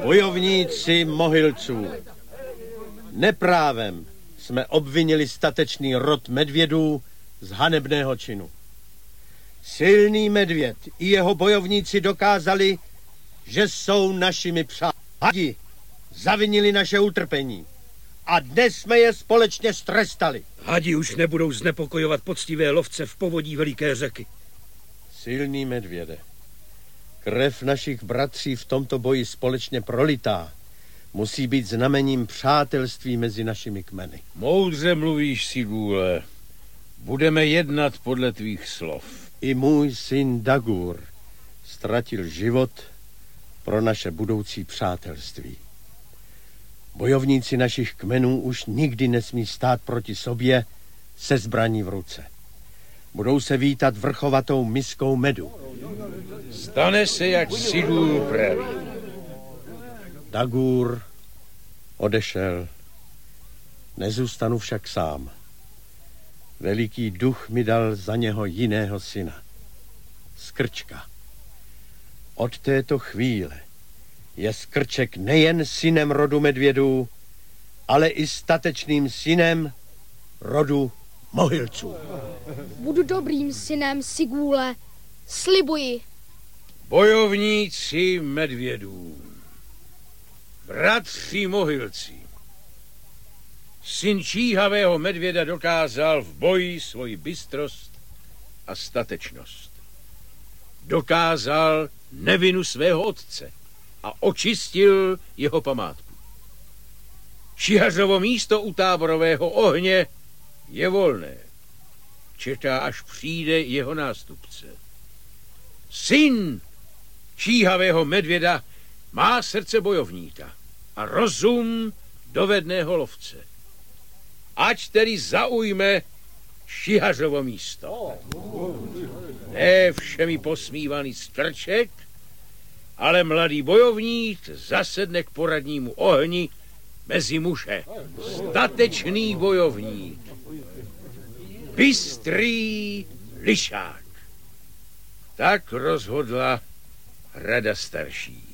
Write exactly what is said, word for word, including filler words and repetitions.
Bojovníci Mohylců, neprávem jsme obvinili statečný rod medvědů z hanebného činu. Silný medvěd i jeho bojovníci dokázali, že jsou našimi přáteli. Zavinili naše utrpení a dnes jsme je společně strestali. Hadi už nebudou znepokojovat poctivé lovce v povodí veliké řeky. Silný medvěde, krev našich bratří v tomto boji společně prolitá musí být znamením přátelství mezi našimi kmeny. Moudře mluvíš, Sigule. Budeme jednat podle tvých slov. I můj syn Dagur ztratil život pro naše budoucí přátelství. Bojovníci našich kmenů už nikdy nesmí stát proti sobě se zbraní v ruce. Budou se vítat vrchovatou miskou medu. Stane se, jak Sigul praví. Dagur odešel. Nezůstanu však sám. Veliký duch mi dal za něho jiného syna. Skrčka. Od této chvíle je Skrček nejen synem rodu medvědů, ale i statečným synem rodu Mohylců. Budu dobrým synem, Sigule. Slibuji. Bojovníci medvědů. Bratři Mohylci. Syn číhavého medvěda dokázal v boji svoji bystrost a statečnost. Dokázal nevinu svého otce a očistil jeho památku. Šihařovo místo u táborového ohně je volné. Čeká, až přijde jeho nástupce. Syn číhavého medvěda má srdce bojovníka a rozum dovedného lovce. Ať tedy zaujme Šihařovo místo. Ne všemi posmívaný Skrček, ale mladý bojovník zasedne k poradnímu ohni mezi muže. Statečný bojovník. Bystrý lišák. Tak rozhodla rada starší.